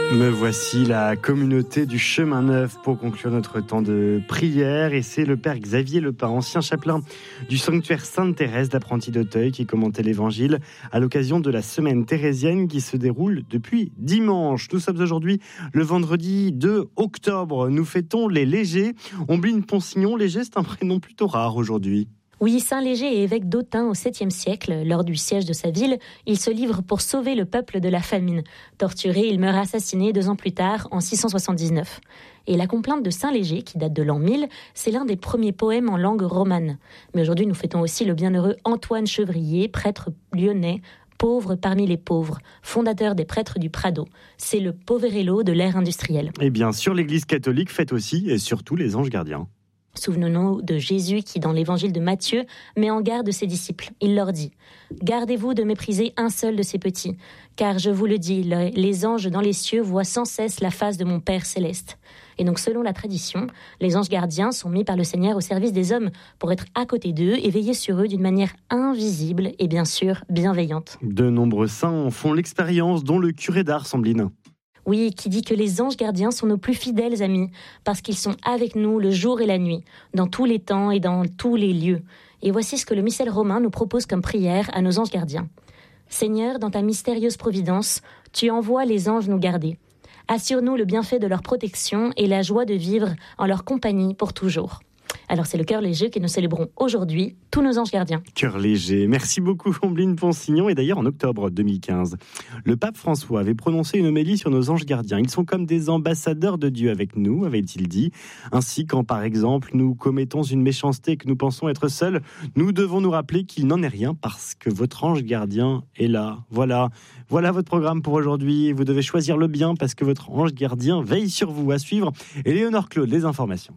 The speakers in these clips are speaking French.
Me voici la communauté du Chemin Neuf pour conclure notre temps de prière. Et c'est le père Xavier Lepin, ancien chapelain du sanctuaire Sainte-Thérèse d'Apprentis d'Auteuil, qui commentait l'évangile à l'occasion de la semaine thérésienne qui se déroule depuis dimanche. Nous sommes aujourd'hui le vendredi 2 octobre. Nous fêtons les Légers. Ombline Ponsignon, Léger, c'est un prénom plutôt rare aujourd'hui. Oui, Saint Léger est évêque d'Autun au 7e siècle. Lors du siège de sa ville, il se livre pour sauver le peuple de la famine. Torturé, il meurt assassiné 2 ans plus tard, en 679. Et la complainte de Saint Léger, qui date de l'an 1000, c'est l'un des premiers poèmes en langue romane. Mais aujourd'hui, nous fêtons aussi le bienheureux Antoine Chevrier, prêtre lyonnais, pauvre parmi les pauvres, fondateur des prêtres du Prado. C'est le Poverello de l'ère industrielle. Et bien sûr, l'Église catholique fête aussi et surtout les anges gardiens. Souvenons-nous de Jésus qui, dans l'évangile de Matthieu, met en garde ses disciples. Il leur dit « Gardez-vous de mépriser un seul de ces petits, car je vous le dis, les anges dans les cieux voient sans cesse la face de mon Père céleste. » Et donc, selon la tradition, les anges gardiens sont mis par le Seigneur au service des hommes pour être à côté d'eux et veiller sur eux d'une manière invisible et bien sûr bienveillante. De nombreux saints en font l'expérience, dont le curé d'Ars, Ombline. Oui, qui dit que les anges gardiens sont nos plus fidèles amis, parce qu'ils sont avec nous le jour et la nuit, dans tous les temps et dans tous les lieux. Et voici ce que le missel romain nous propose comme prière à nos anges gardiens. Seigneur, dans ta mystérieuse providence, tu envoies les anges nous garder. Assure-nous le bienfait de leur protection et la joie de vivre en leur compagnie pour toujours. Alors c'est le cœur léger que nous célébrons aujourd'hui, tous nos anges gardiens. Cœur léger, merci beaucoup Ombline Ponsignon. Et d'ailleurs en octobre 2015, le pape François avait prononcé une homélie sur nos anges gardiens. Ils sont comme des ambassadeurs de Dieu avec nous, avait-il dit. Ainsi quand par exemple nous commettons une méchanceté et que nous pensons être seuls, nous devons nous rappeler qu'il n'en est rien parce que votre ange gardien est là. Voilà votre programme pour aujourd'hui. Vous devez choisir le bien parce que votre ange gardien veille sur vous. À suivre, Éléonore Claude, les informations.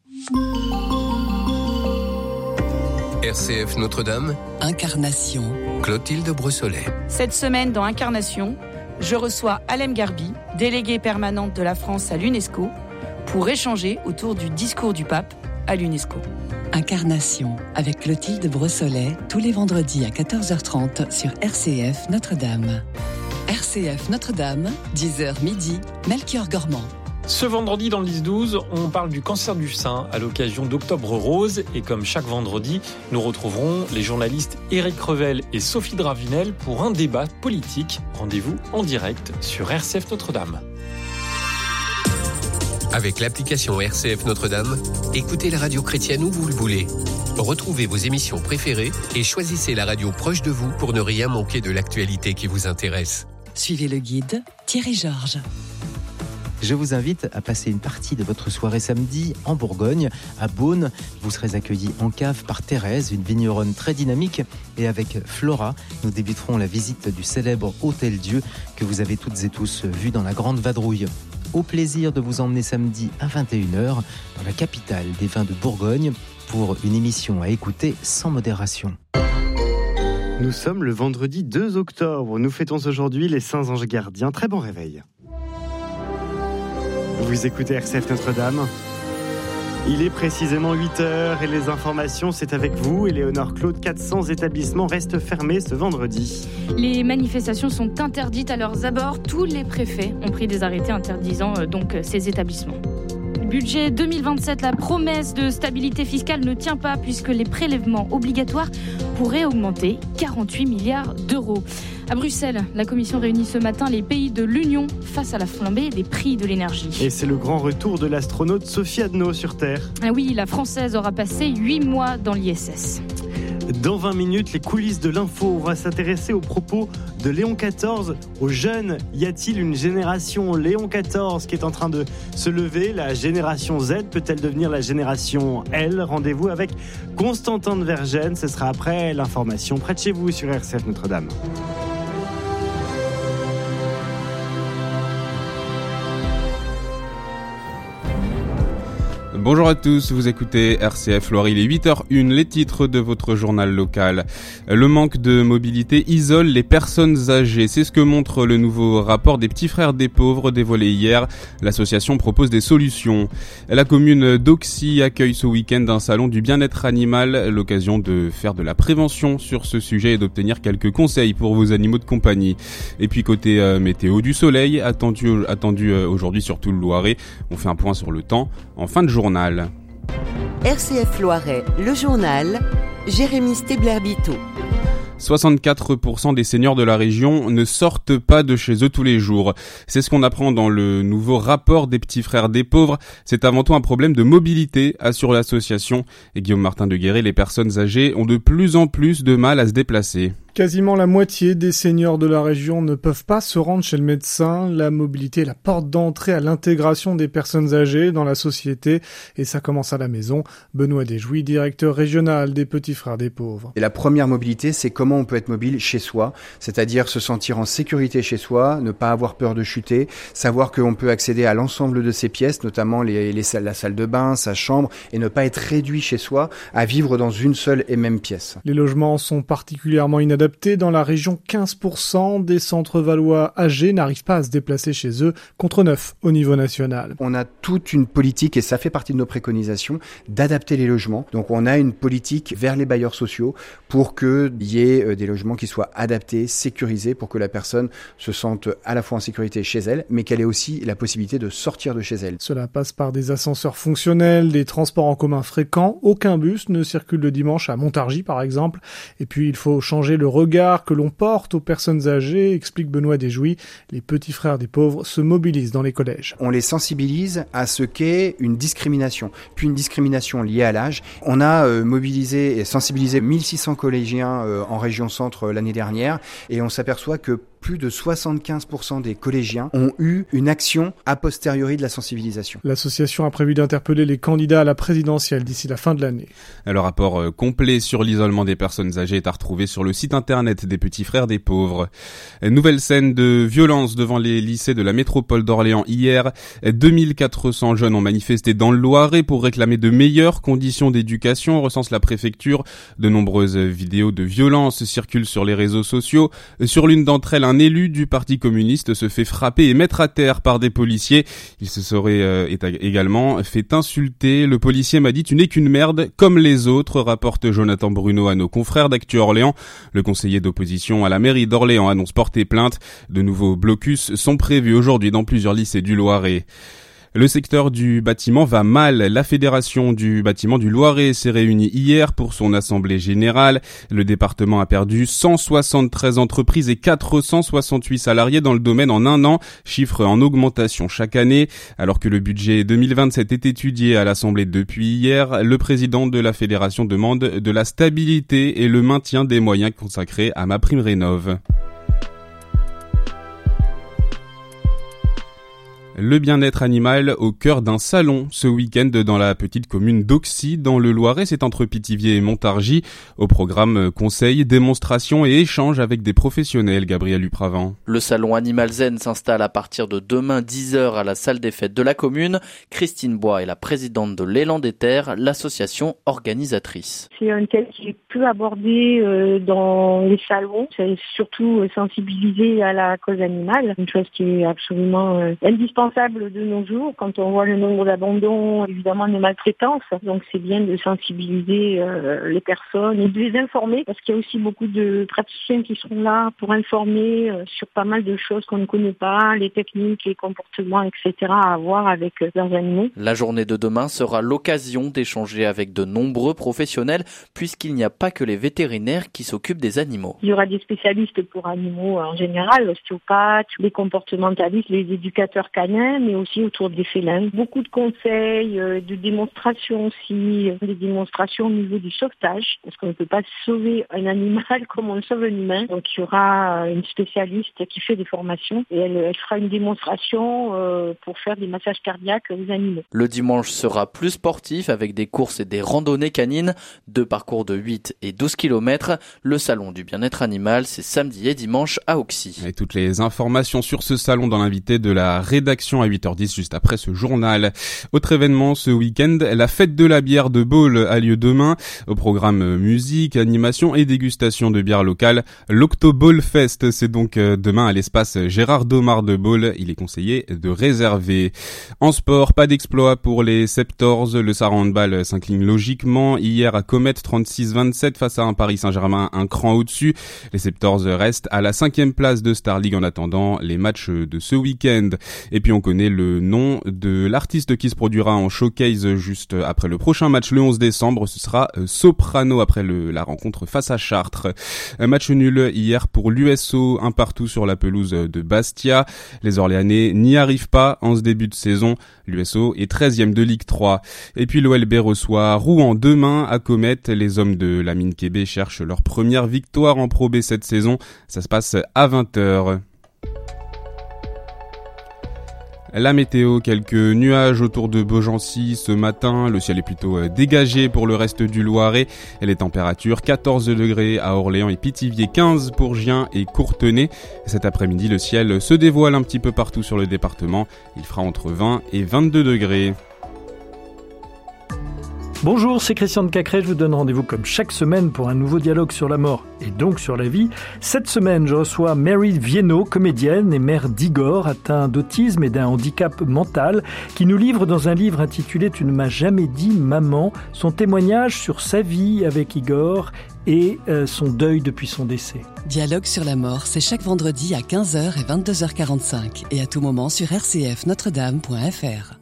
RCF Notre-Dame, Incarnation. Clotilde Brossolet. Cette semaine dans Incarnation, je reçois Alem Garbi, déléguée permanente de la France à l'UNESCO, pour échanger autour du discours du pape à l'UNESCO. Incarnation avec Clotilde Brossolet, tous les vendredis à 14h30 sur RCF Notre-Dame. RCF Notre-Dame, 10h midi, Melchior Gormand. Ce vendredi dans le 10-12, on parle du cancer du sein à l'occasion d'Octobre Rose. Et comme chaque vendredi, nous retrouverons les journalistes Éric Revel et Sophie Dravinel pour un débat politique. Rendez-vous en direct sur RCF Notre-Dame. Avec l'application RCF Notre-Dame, écoutez la radio chrétienne où vous le voulez. Retrouvez vos émissions préférées et choisissez la radio proche de vous pour ne rien manquer de l'actualité qui vous intéresse. Suivez le guide Thierry Georges. Je vous invite à passer une partie de votre soirée samedi en Bourgogne, à Beaune. Vous serez accueillis en cave par Thérèse, une vigneronne très dynamique. Et avec Flora, nous débuterons la visite du célèbre Hôtel Dieu que vous avez toutes et tous vu dans la Grande Vadrouille. Au plaisir de vous emmener samedi à 21h dans la capitale des vins de Bourgogne pour une émission à écouter sans modération. Nous sommes le vendredi 2 octobre. Nous fêtons aujourd'hui les Saints Anges Gardiens. Très bon réveil. Vous écoutez RCF Notre-Dame. Il est précisément 8h et les informations, c'est avec vous, Éléonore Claude. 400 établissements restent fermés ce vendredi. Les manifestations sont interdites à leurs abords. Tous les préfets ont pris des arrêtés interdisant donc ces établissements. Budget 2027, la promesse de stabilité fiscale ne tient pas puisque les prélèvements obligatoires pourraient augmenter 48 milliards d'euros. À Bruxelles, la Commission réunit ce matin les pays de l'Union face à la flambée des prix de l'énergie. Et c'est le grand retour de l'astronaute Sophie Adno sur Terre. Ah oui, la Française aura passé 8 mois dans l'ISS. Dans 20 minutes, les coulisses de l'info. On va s'intéresser aux propos de Léon XIV, aux jeunes. Y a-t-il une génération Léon XIV qui est en train de se lever? La génération Z peut-elle devenir la génération L? Rendez-vous avec Constantin de Vergennes. Ce sera après l'information près de chez vous sur RCF Notre-Dame. Bonjour à tous, vous écoutez RCF Loire, il est 8h01, les titres de votre journal local. Le manque de mobilité isole les personnes âgées, c'est ce que montre le nouveau rapport des Petits Frères des Pauvres dévoilé hier. L'association propose des solutions. La commune d'Auxy accueille ce week-end un salon du bien-être animal, l'occasion de faire de la prévention sur ce sujet et d'obtenir quelques conseils pour vos animaux de compagnie. Et puis côté météo, du soleil attendu aujourd'hui sur tout le Loiret. On fait un point sur le temps en fin de journée. RCF Loiret, le journal, Jérémy Stebler-Bito. 64% des seniors de la région ne sortent pas de chez eux tous les jours. C'est ce qu'on apprend dans le nouveau rapport des Petits Frères des Pauvres. C'est avant tout un problème de mobilité, assure l'association. Et Guillaume Martin de Guéret, les personnes âgées ont de plus en plus de mal à se déplacer. Quasiment la moitié des seniors de la région ne peuvent pas se rendre chez le médecin. La mobilité est la porte d'entrée à l'intégration des personnes âgées dans la société et ça commence à la maison. Benoît Desjouy, directeur régional des Petits Frères des Pauvres. Et la première mobilité, c'est comment on peut être mobile chez soi, c'est-à-dire se sentir en sécurité chez soi, ne pas avoir peur de chuter, savoir qu'on peut accéder à l'ensemble de ses pièces, notamment la salle de bain, sa chambre, et ne pas être réduit chez soi à vivre dans une seule et même pièce. Les logements sont particulièrement inadaptés. Dans la région, 15% des centres valois âgés n'arrivent pas à se déplacer chez eux, contre 9 au niveau national. On a toute une politique, et ça fait partie de nos préconisations, d'adapter les logements. Donc on a une politique vers les bailleurs sociaux pour qu'il y ait des logements qui soient adaptés, sécurisés, pour que la personne se sente à la fois en sécurité chez elle, mais qu'elle ait aussi la possibilité de sortir de chez elle. Cela passe par des ascenseurs fonctionnels, des transports en commun fréquents. Aucun bus ne circule le dimanche à Montargis, par exemple. Et puis il faut changer le regard que l'on porte aux personnes âgées, explique Benoît Desjouy. Les Petits Frères des Pauvres se mobilisent dans les collèges. On les sensibilise à ce qu'est une discrimination, puis une discrimination liée à l'âge. On a mobilisé et sensibilisé 1600 collégiens en région centre l'année dernière et on s'aperçoit que plus de 75% des collégiens ont eu une action a posteriori de la sensibilisation. L'association a prévu d'interpeller les candidats à la présidentielle d'ici la fin de l'année. Le rapport complet sur l'isolement des personnes âgées est à retrouver sur le site internet des Petits Frères des Pauvres. Nouvelle scène de violence devant les lycées de la métropole d'Orléans hier. 2400 jeunes ont manifesté dans le Loiret pour réclamer de meilleures conditions d'éducation, recense la préfecture. De nombreuses vidéos de violence circulent sur les réseaux sociaux. Sur l'une d'entre elles, un élu du Parti communiste se fait frapper et mettre à terre par des policiers. Il se serait également fait insulter. Le policier m'a dit « Tu n'es qu'une merde comme les autres », rapporte Jonathan Bruno à nos confrères d'Actu Orléans. Le conseiller d'opposition à la mairie d'Orléans annonce porter plainte. De nouveaux blocus sont prévus aujourd'hui dans plusieurs lycées du Loiret. Le secteur du bâtiment va mal. La fédération du bâtiment du Loiret s'est réunie hier pour son assemblée générale. Le département a perdu 173 entreprises et 468 salariés dans le domaine en un an, chiffre en augmentation chaque année. Alors que le budget 2027 est étudié à l'assemblée depuis hier, le président de la fédération demande de la stabilité et le maintien des moyens consacrés à MaPrimeRénov'. Le bien-être animal au cœur d'un salon ce week-end dans la petite commune d'Auxy, dans le Loiret. C'est entre Pithiviers et Montargis. Au programme conseils, démonstrations et échanges avec des professionnels. Gabriel Upravant. Le salon Animal Zen s'installe à partir de demain 10h à la salle des fêtes de la commune. Christine Bois est la présidente de l'Élan des Terres, l'association organisatrice. C'est un thème qui est peu abordé dans les salons. C'est surtout sensibiliser à la cause animale, une chose qui est absolument indispensable de nos jours quand on voit le nombre d'abandons, évidemment des maltraitances. Donc c'est bien de sensibiliser les personnes et de les informer parce qu'il y a aussi beaucoup de praticiens qui seront là pour informer sur pas mal de choses qu'on ne connaît pas, les techniques, les comportements, etc. à avoir avec leurs animaux. La journée de demain sera l'occasion d'échanger avec de nombreux professionnels puisqu'il n'y a pas que les vétérinaires qui s'occupent des animaux. Il y aura des spécialistes pour animaux en général, l'ostéopathe, les comportementalistes, les éducateurs canins, mais aussi autour des félins. Beaucoup de conseils, de démonstrations aussi, des démonstrations au niveau du sauvetage, parce qu'on ne peut pas sauver un animal comme on sauve un humain. Donc il y aura une spécialiste qui fait des formations et elle fera une démonstration pour faire des massages cardiaques aux animaux. Le dimanche sera plus sportif avec des courses et des randonnées canines, 2 parcours de 8 et 12 km. Le salon du bien-être animal, c'est samedi et dimanche à Auxy. Et toutes les informations sur ce salon dans l'invité de la rédaction rédaction à 8h10 juste après ce journal. Autre événement ce week-end, la fête de la bière de Baule a lieu demain. Au programme musique, animation et dégustation de bière locale. L'Octoball Fest, c'est donc demain à l'espace Gérard Domard de Baule. Il est conseillé de réserver. En sport, pas d'exploit pour les Septors. Le Sarre Handball s'incline logiquement. Hier à Comet 36-27 face à un Paris Saint-Germain un cran au-dessus. Les Septors restent à la 5e place de Star League en attendant les matchs de ce week-end. Et puis on connaît le nom de l'artiste qui se produira en showcase juste après le prochain match le 11 décembre. Ce sera Soprano après la rencontre face à Chartres. Un match nul hier pour l'USO, un partout sur la pelouse de Bastia. Les Orléanais n'y arrivent pas en ce début de saison. L'USO est 13e de Ligue 3. Et puis l'OLB reçoit Rouen demain à Comet. Les hommes de Lamine Kébé cherchent leur première victoire en Pro B cette saison. Ça se passe à 20h. La météo, quelques nuages autour de Beaugency ce matin. Le ciel est plutôt dégagé pour le reste du Loiret. Et les températures 14 degrés à Orléans et Pithiviers, 15 pour Gien et Courtenay. Cet après-midi, le ciel se dévoile un petit peu partout sur le département. Il fera entre 20 et 22 degrés. Bonjour, c'est Christian de Cacré, je vous donne rendez-vous comme chaque semaine pour un nouveau dialogue sur la mort et donc sur la vie. Cette semaine, je reçois Mary Viennot, comédienne et mère d'Igor, atteint d'autisme et d'un handicap mental, qui nous livre dans un livre intitulé « Tu ne m'as jamais dit maman » son témoignage sur sa vie avec Igor et son deuil depuis son décès. Dialogue sur la mort, c'est chaque vendredi à 15h et 22h45 et à tout moment sur rcfnotredame.fr.